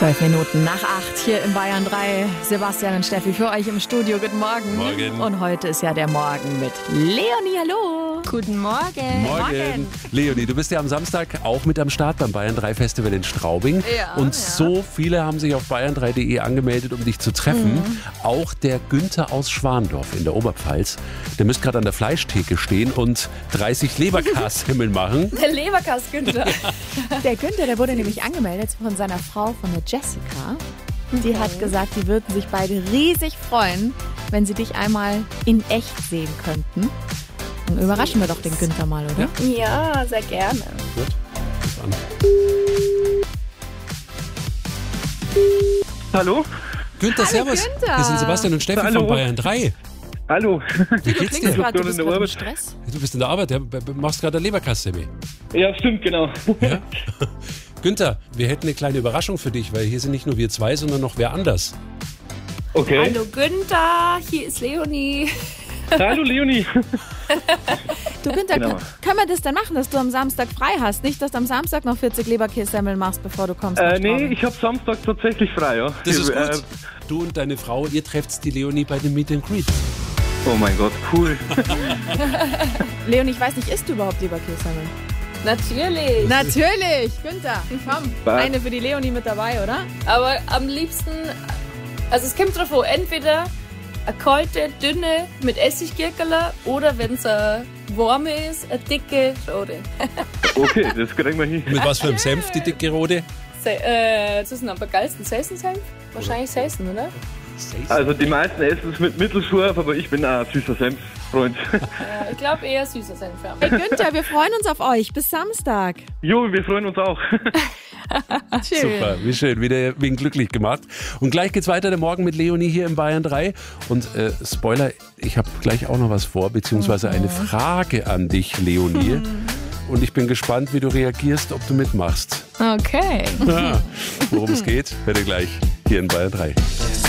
12 Minuten nach 8 hier in Bayern 3. Sebastian und Steffi für euch im Studio. Guten Morgen. Morgen. Und heute ist ja der Morgen mit Leonie. Hallo. Guten Morgen. Morgen. Leonie, du bist ja am Samstag auch mit am Start beim Bayern 3 Festival in Straubing. Ja, und ja. so viele haben sich auf bayern3.de angemeldet, um dich zu treffen. Auch der Günther aus Schwandorf in der Oberpfalz. Der müsste gerade an der Fleischtheke stehen und 30 Leberkassemmeln machen. Der Leberkass-Günther. Der Günther, der wurde nämlich angemeldet von seiner Frau, von der Jessica. Die hat gesagt, die würden sich beide riesig freuen, wenn sie dich einmal in echt sehen könnten. Dann überraschen wir doch den Günther mal, oder? Ja, sehr gerne. Gut, ruf an. Hallo? Günther, servus. Günther. Wir sind Sebastian und Steffi Hallo. von Bayern 3. Hallo. Wie Du geht's klingst dir? gerade, du bist in der gerade im Arbeit. Stress. Du bist in der Arbeit, ja? Machst gerade eine Leberkassemmel. Ja, stimmt, genau. Ja? Günther, wir hätten eine kleine Überraschung für dich, weil hier sind nicht nur wir zwei, sondern noch wer anders. Okay. Hallo Günther, hier ist Leonie. Hallo Leonie. Du Günther, Genau. können wir das denn machen, dass du am Samstag frei hast? Nicht, dass du am Samstag noch 40 Leberkässemmeln machst, bevor du kommst. nach Nee, Straubing. ich habe Samstag tatsächlich frei, ja. Das ist Ich, gut. Du und deine Frau, ihr trefft die Leonie bei dem Meet and Greet. Oh mein Gott, cool. Leonie, ich weiß nicht, isst du überhaupt Leberkässemmeln? Natürlich. Natürlich, Günther, komm. Was? Eine für die Leonie mit dabei, oder? Aber am liebsten, also es kommt drauf an, entweder eine kalte, dünne mit Essiggurkele oder wenn es eine warme ist, eine dicke rote. Okay, das kriegen wir hin. Mit was für einem Senf, die dicke rote? Das ist am geilsten Sessensenf. Wahrscheinlich Sessen, oder? Also die meisten essen es mit mittelscharf, aber ich bin ein süßer Senffreund. Ich glaube eher süßer Senf. Ja. Hey Günther, wir freuen uns auf euch. Bis Samstag. Jo, wir freuen uns auch. Schön. Super, wie schön, wieder wegen glücklich gemacht. Und gleich geht's weiter, der Morgen mit Leonie hier im Bayern 3. Und Spoiler, ich habe gleich auch noch was vor, beziehungsweise eine Frage an dich, Leonie. Und ich bin gespannt, wie du reagierst, ob du mitmachst. Okay. Worum es geht, hört ihr gleich hier in Bayern 3.